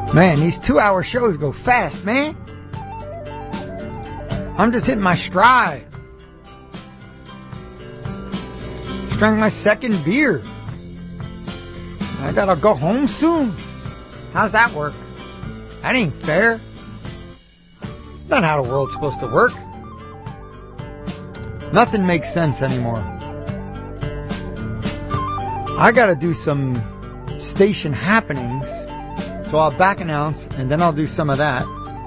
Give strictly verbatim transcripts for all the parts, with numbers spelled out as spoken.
Man, these two-hour shows go fast, man. I'm just hitting my stride. Drank my second beer. I gotta go home soon. How's that work? That ain't fair. It's not how the world's supposed to work. Nothing makes sense anymore. I gotta do some station happenings, so I'll back announce and then I'll do some of that.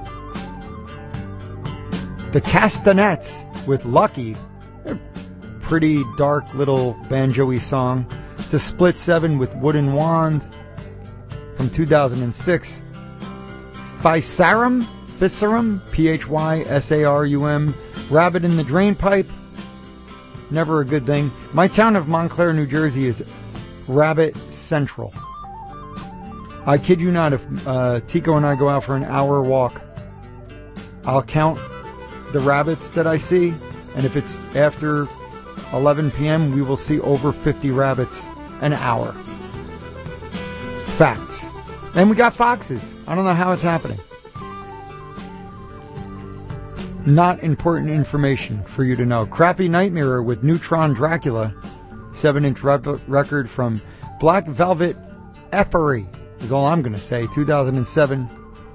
The Castanets with Lucky. They're a pretty dark little banjo-y song. It's a split seven with Wooden Wand from two thousand six. Physarum, Physarum, P H Y S A R U M, Rabbit in the Drainpipe. Never a good thing. My town of Montclair, New Jersey is Rabbit Central. I kid you not, if uh, Tico and I go out for an hour walk, I'll count the rabbits that I see, and if it's after eleven p.m., we will see over fifty rabbits an hour. Facts. And we got foxes. I don't know how it's happening. Not important information for you to know. Crappy Night Mirror with Neutron Dracula, seven-inch re- record from Black Velvet Effery, is all I'm going to say, two thousand seven.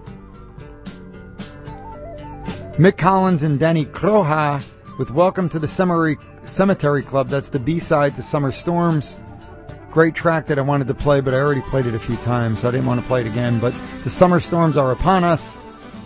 Mick Collins and Danny Croja with Welcome to the Cemetery, Cemetery Club. That's the B-side to Summer Storms. Great track that I wanted to play, but I already played it a few times, so I didn't want to play it again. But the summer storms are upon us.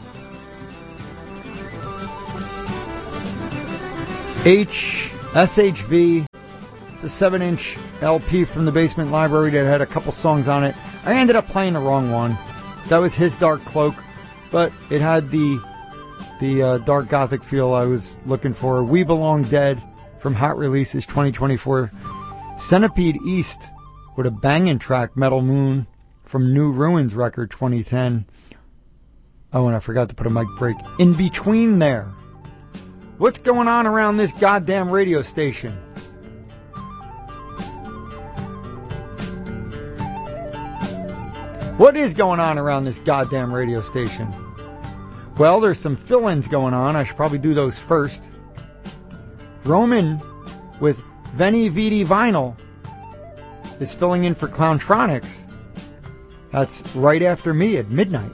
H S H V. It's a seven-inch L P from the Basement Library that had a couple songs on it. I ended up playing the wrong one. That was His Dark Cloak, but it had the the uh, dark gothic feel I was looking for. We Belong Dead from Hot Releases twenty twenty-four. Centipede East with a banging track, Metal Moon, from New Ruins record twenty ten. Oh, and I forgot to put a mic break in between there. What's going on around this goddamn radio station? What is going on around this goddamn radio station? Well, there's some fill-ins going on. I should probably do those first. Roman with Veni Vidi Vinyl is filling in for Clowntronics. That's right after me at midnight.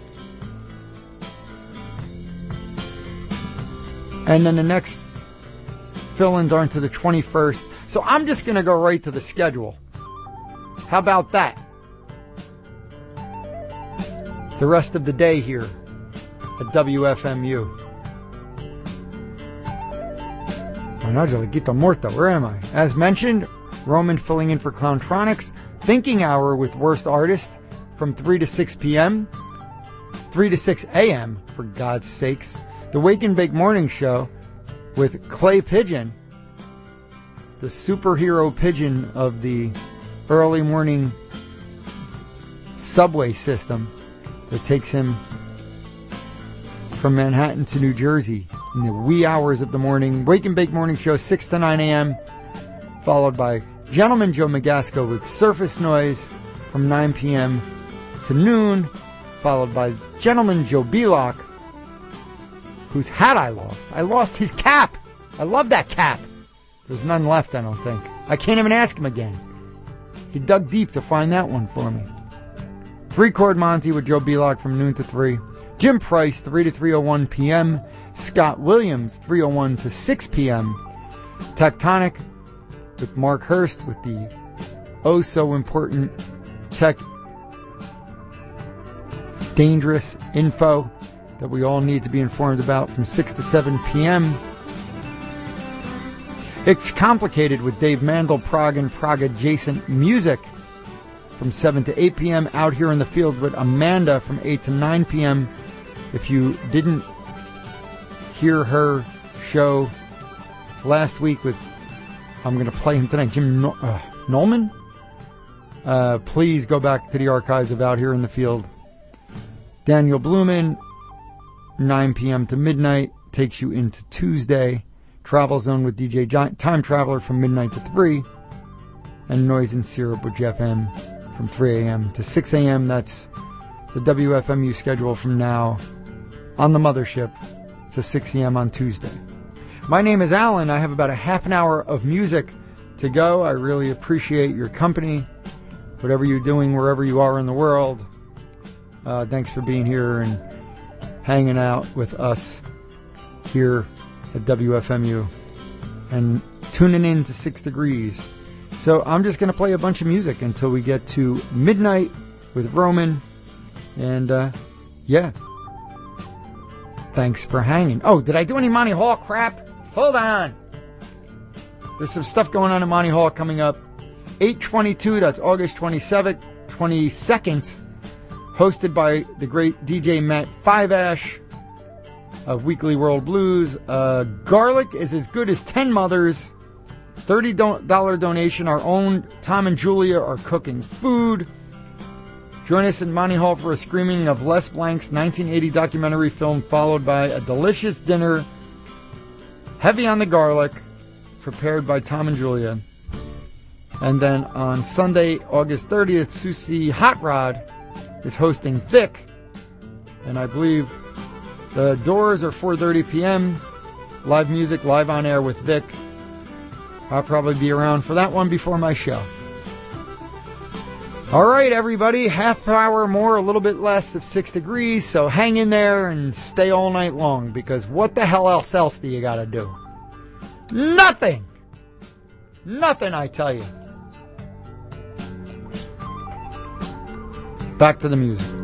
And then the next fill-ins aren't to the twenty-first. So I'm just going to go right to the schedule. How about that? The rest of the day here at W F M U. Managio Morto, where am I? As mentioned, Roman filling in for Clowntronics. Thinking Hour with Worst Artist from three to six p.m. three to six a.m., for God's sakes. The Wake and Bake Morning Show with Clay Pigeon, the superhero pigeon of the early morning subway system that takes him from Manhattan to New Jersey in the wee hours of the morning. Wake and Bake Morning Show, six to nine a.m., followed by Gentleman Joe Magasco with Surface Noise from nine p.m. to noon, followed by Gentleman Joe Belock, whose hat I lost. I lost his cap. I love that cap. There's none left, I don't think. I can't even ask him again. He dug deep to find that one for me. Three Chord Monty with Joe Belock from noon to three. Jim Price, three to three oh one p.m. Scott Williams, three oh one to six p.m. Tectonic with Mark Hurst with the oh so important tech dangerous info that we all need to be informed about from six to seven p.m. It's Complicated with Dave Mandel, Prague and Prague adjacent music from seven to eight p.m. Out Here in the Field with Amanda from eight to nine p.m. If you didn't hear her show last week with, I'm going to play him tonight, Jim no- uh, Nolman, uh, please go back to the archives of Out Here in the Field. Daniel Blumen, nine p.m. to midnight, takes you into Tuesday. Travel Zone with D J Gi- Time Traveler from midnight to three. And Noise and Syrup with Jeff M. from three a.m. to six a.m. That's the W F M U schedule from now on the mothership to six a.m. on Tuesday. My name is Alan. I have about a half an hour of music to go. I really appreciate your company, whatever you're doing, wherever you are in the world. Uh, thanks for being here and hanging out with us here at W F M U and tuning in to Six Degrees. So I'm just going to play a bunch of music until we get to midnight with Roman. And, uh, yeah. Thanks for hanging. Oh, did I do any Monty Hall crap? Hold on. There's some stuff going on at Monty Hall coming up. eight twenty-two, that's August twenty-seventh, twenty-second, hosted by the great D J Matt Five-Ash of Weekly World Blues. Uh, garlic is as good as ten mothers. thirty dollars donation. Our own Tom and Julia are cooking food. Join us in Monty Hall for a screening of Les Blank's nineteen eighty documentary film, followed by a delicious dinner, heavy on the garlic, prepared by Tom and Julia. And then on Sunday, August thirtieth, Susie Hot Rod is hosting Vic. And I believe the doors are four thirty p.m. Live music, live on air with Vic. I'll probably be around for that one before my show. All right, everybody, half hour more, a little bit less of Six Degrees, so hang in there and stay all night long, because what the hell else else do you got to do? Nothing! Nothing, I tell you. Back to the music.